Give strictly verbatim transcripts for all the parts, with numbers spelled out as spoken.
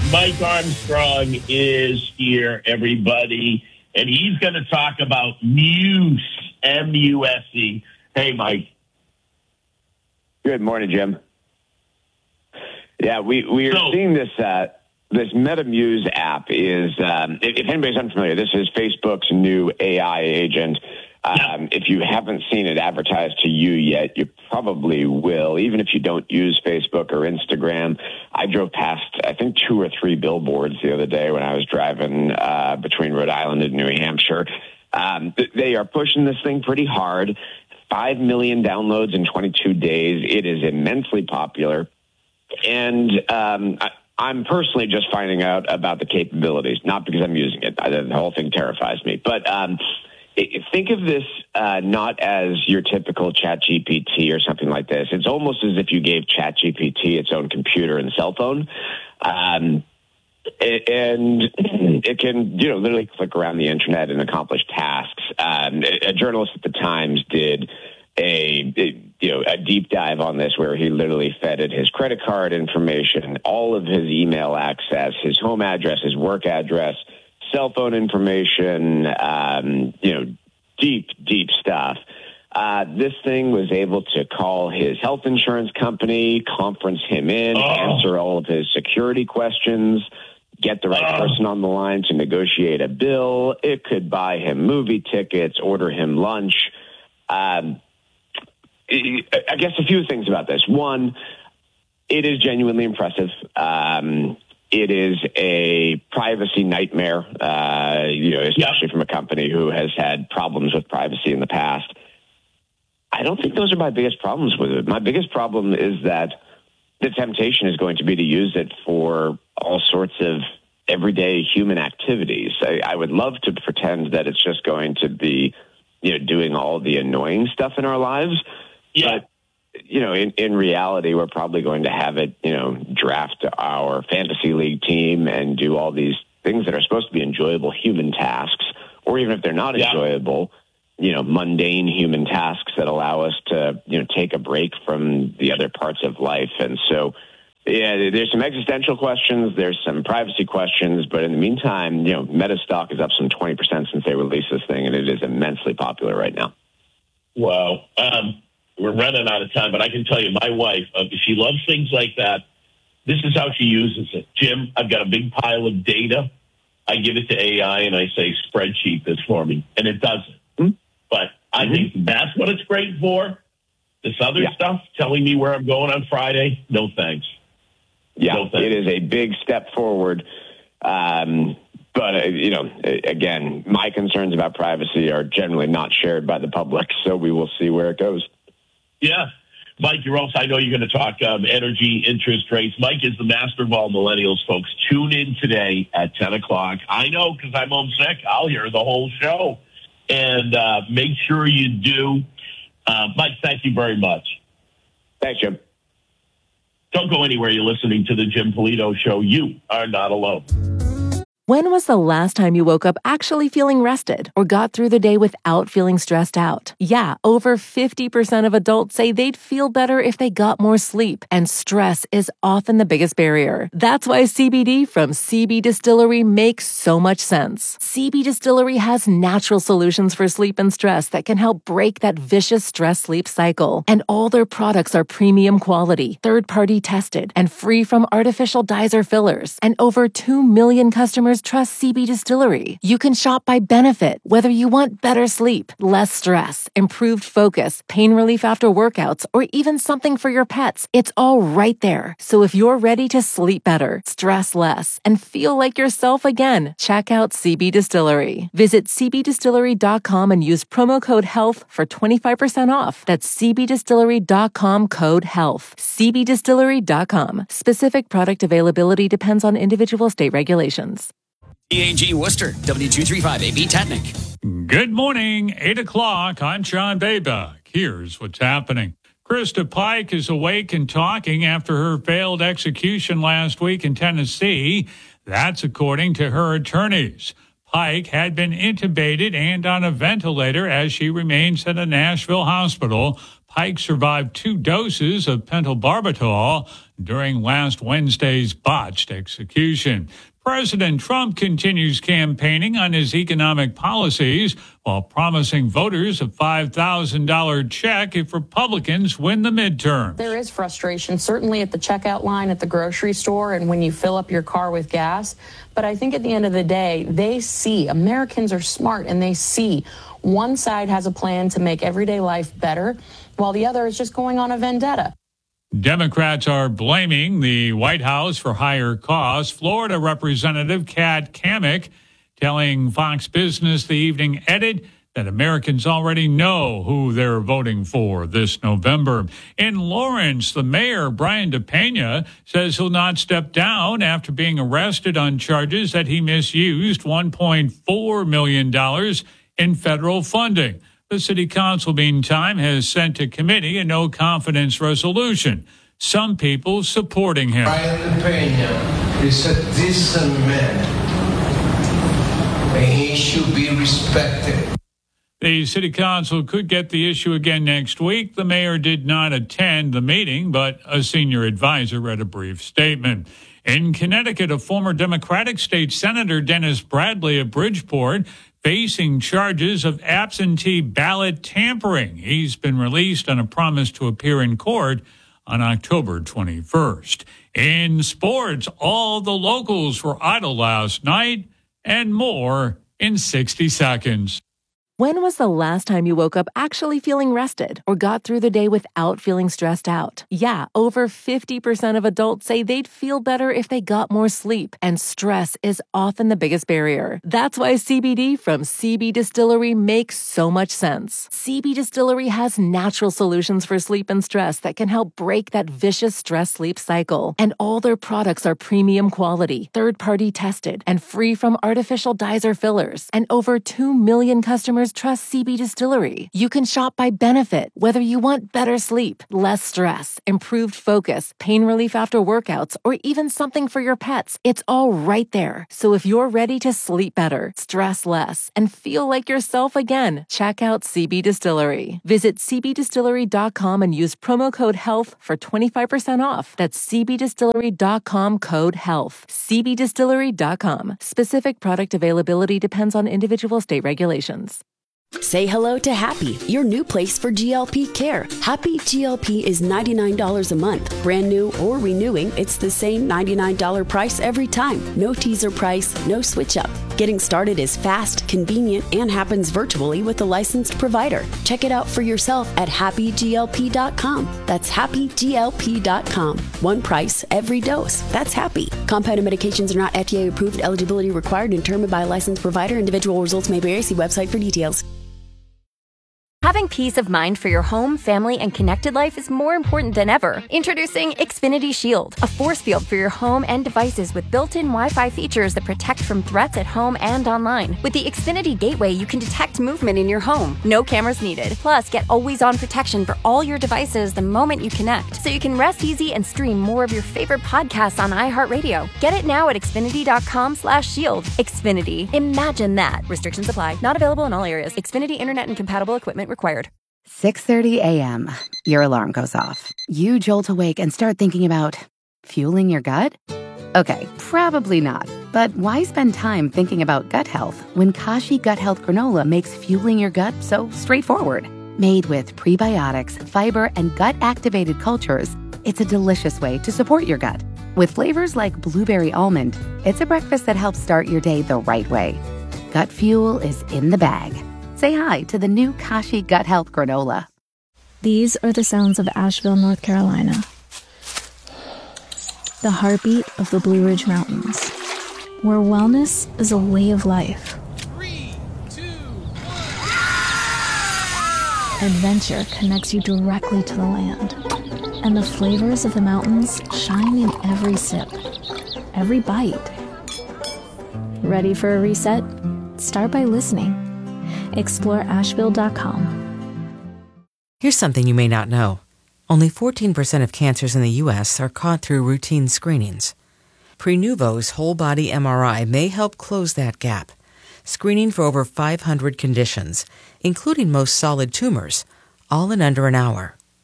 Mike Armstrong is here, everybody, and he's going to talk about Muse, M U S E. Hey, Mike. Good morning, Jim. Yeah, we, we are so, seeing this uh, this MetaMuse app is, um, if, if anybody's unfamiliar, this is Facebook's new A I agent. Um, yeah. If you haven't seen it advertised to you yet, you probably will, even if you don't use Facebook or Instagram. I drove past, I think, two or three billboards the other day when I was driving uh, between Rhode Island and New Hampshire. Um, they are pushing this thing pretty hard. Five million downloads in twenty-two days. It is immensely popular. And um, I, I'm personally just finding out about the capabilities, not because I'm using it. I, the whole thing terrifies me. But um, it, think of this uh, not as your typical ChatGPT or something like this. It's almost as if you gave ChatGPT its own computer and cell phone. Um, it, and it can, you know, literally click around the internet and accomplish tasks. Um, a, a journalist at the Times did a, a you know a deep dive on this, where he literally fed it his credit card information, all of his email access, his home address, his work address, cell phone information, um, you know, deep, deep stuff. Uh, this thing was able to call his health insurance company, conference him in, oh. answer all of his security questions, get the right oh. person on the line to negotiate a bill. It could buy him movie tickets, order him lunch. Um, I guess a few things about this. One, it is genuinely impressive. Um, it is a privacy nightmare, uh, you know, especially yeah. from a company who has had problems with privacy in the past. I don't think those are my biggest problems with it. My biggest problem is that the temptation is going to be to use it for all sorts of everyday human activities. I, I would love to pretend that it's just going to be, you know, doing all the annoying stuff in our lives. Yeah. But, you know, in, in reality, we're probably going to have it, you know, draft our fantasy league team and do all these things that are supposed to be enjoyable human tasks, or even if they're not yeah. enjoyable, you know, mundane human tasks that allow us to, you know, take a break from the other parts of life. And so, yeah, there's some existential questions, there's some privacy questions, but in the meantime, you know, Meta stock is up some twenty percent since they released this thing, and it is immensely popular right now. Wow. Um, we're running out of time, but I can tell you, my wife, uh, she loves things like that. This is how she uses it. Jim, I've got a big pile of data. I give it to A I, and I say, spreadsheet this for me, and it does it. Mm-hmm. But I mm-hmm. think that's what it's great for. This other yeah. stuff, telling me where I'm going on Friday, no thanks. Yeah, no thanks. It is a big step forward. Um, but, uh, you know, again, my concerns about privacy are generally not shared by the public, so we will see where it goes. Yeah. Mike, you're also, I know you're going to talk um, energy, interest rates. Mike is the master of all millennials, folks. Tune in today at ten o'clock. I know, because I'm homesick. I'll hear the whole show. And uh, make sure you do. Uh, Mike, thank you very much. Thanks, Jim. Don't go anywhere. You're listening to the Jim Polito Show. You are not alone. When was the last time you woke up actually feeling rested or got through the day without feeling stressed out? Yeah, over fifty percent of adults say they'd feel better if they got more sleep, and stress is often the biggest barrier. That's why C B D from C B Distillery makes so much sense. C B Distillery has natural solutions for sleep and stress that can help break that vicious stress-sleep cycle. And all their products are premium quality, third-party tested, and free from artificial dyes or fillers. And over two million customers trust C B Distillery. You can shop by benefit, whether you want better sleep, less stress, improved focus, pain relief after workouts, or even something for your pets. It's all right there. So if you're ready to sleep better, stress less, and feel like yourself again, check out C B Distillery. Visit c b distillery dot com and use promo code HEALTH for twenty-five percent off. That's c b distillery dot com code HEALTH. c b distillery dot com. Specific product availability depends on individual state regulations. E A G Worcester, W two thirty-five A B Tatnick. Good morning, eight o'clock. I'm John Baybuck. Here's what's happening. Krista Pike is awake and talking after her failed execution last week in Tennessee. That's according to her attorneys. Pike had been intubated and on a ventilator as she remains at a Nashville hospital. Pike survived two doses of pentobarbital during last Wednesday's botched execution. President Trump continues campaigning on his economic policies while promising voters a five thousand dollars check if Republicans win the midterms. There is frustration, certainly at the checkout line at the grocery store and when you fill up your car with gas. But I think at the end of the day, they see, Americans are smart, and they see one side has a plan to make everyday life better, while the other is just going on a vendetta. Democrats are blaming the White House for higher costs. Florida Representative Kat Cammack telling Fox Business The Evening Edit that Americans already know who they're voting for this November. In Lawrence, the mayor, Brian DePena, says he'll not step down after being arrested on charges that he misused one point four million dollars in federal funding. The city council, meantime, has sent to committee a no-confidence resolution. Some people supporting him. Brian DePena is a decent man, and he should be respected. The city council could get the issue again next week. The mayor did not attend the meeting, but a senior advisor read a brief statement. In Connecticut, a former Democratic state senator, Dennis Bradley of Bridgeport, facing charges of absentee ballot tampering. He's been released on a promise to appear in court on October twenty-first. In sports, all the locals were idle last night, and more in sixty seconds. When was the last time you woke up actually feeling rested or got through the day without feeling stressed out? Yeah, over fifty percent of adults say they'd feel better if they got more sleep, and stress is often the biggest barrier. That's why C B D from C B Distillery makes so much sense. C B Distillery has natural solutions for sleep and stress that can help break that vicious stress-sleep cycle. And all their products are premium quality, third-party tested, and free from artificial dyes or fillers. And over two million customers trust C B Distillery. You can shop by benefit, whether you want better sleep, less stress, improved focus, pain relief after workouts, or even something for your pets. It's all right there. So if you're ready to sleep better, stress less, and feel like yourself again, check out C B Distillery. Visit c b distillery dot com and use promo code HEALTH for twenty-five percent off. That's c b distillery dot com code HEALTH. c b distillery dot com. Specific product availability depends on individual state regulations. Say hello to Happy, your new place for G L P care. Happy G L P is ninety-nine dollars a month. Brand new or renewing, it's the same ninety-nine dollars price every time. No teaser price, no switch up. Getting started is fast, convenient, and happens virtually with a licensed provider. Check it out for yourself at happy g l p dot com. That's happy g l p dot com. One price, every dose. That's Happy. Compounded medications are not F D A approved. Eligibility required and determined by a licensed provider. Individual results may vary. See website for details. Having peace of mind for your home, family, and connected life is more important than ever. Introducing Xfinity Shield, a force field for your home and devices with built-in Wi-Fi features that protect from threats at home and online. With the Xfinity Gateway, you can detect movement in your home. No cameras needed. Plus, get always-on protection for all your devices the moment you connect, so you can rest easy and stream more of your favorite podcasts on iHeartRadio. Get it now at xfinity dot com slash shield. Xfinity. Imagine that. Restrictions apply. Not available in all areas. Xfinity Internet and compatible equipment required. six thirty a.m. Your alarm goes off. You jolt awake and start thinking about fueling your gut? Okay, probably not. But why spend time thinking about gut health when Kashi Gut Health Granola makes fueling your gut so straightforward? Made with prebiotics, fiber, and gut-activated cultures, it's a delicious way to support your gut. With flavors like blueberry almond, it's a breakfast that helps start your day the right way. Gut fuel is in the bag. Say hi to the new Kashi Gut Health Granola. These are the sounds of Asheville, North Carolina. The heartbeat of the Blue Ridge Mountains, where wellness is a way of life. Three, two, one. Adventure connects you directly to the land, and the flavors of the mountains shine in every sip, every bite. Ready for a reset? Start by listening. explore asheville dot com. Here's something you may not know. Only fourteen percent of cancers in the U S are caught through routine screenings. Prenuvo's whole-body M R I may help close that gap, screening for over five hundred conditions, including most solid tumors, all in under an hour.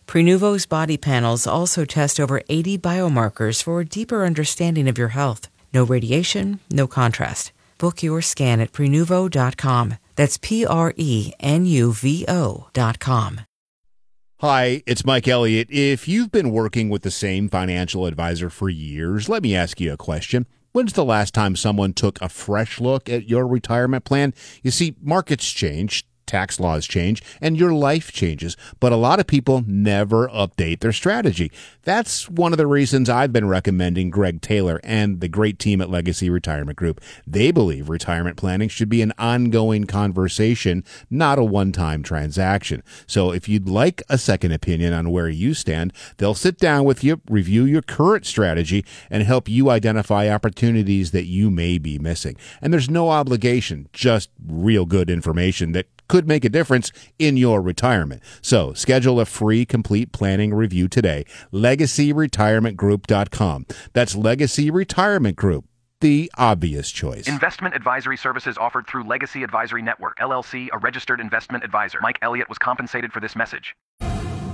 Prenuvo's body panels also test over eighty biomarkers for a deeper understanding of your health. No radiation, no contrast. Book your scan at prenuvo dot com. That's P R E N U V O dot com. Hi, it's Mike Elliott. If you've been working with the same financial advisor for years, let me ask you a question. When's the last time someone took a fresh look at your retirement plan? You see, markets change, tax laws change, and your life changes, but a lot of people never update their strategy. That's one of the reasons I've been recommending Greg Taylor and the great team at Legacy Retirement Group. They believe retirement planning should be an ongoing conversation, not a one-time transaction. So if you'd like a second opinion on where you stand, they'll sit down with you, review your current strategy, and help you identify opportunities that you may be missing. And there's no obligation, just real good information that could make a difference in your retirement. So schedule a free complete planning review today. legacy retirement group dot com. That's Legacy Retirement Group, the obvious choice. Investment advisory services offered through Legacy Advisory Network, L L C, a registered investment advisor. Mike Elliott was compensated for this message.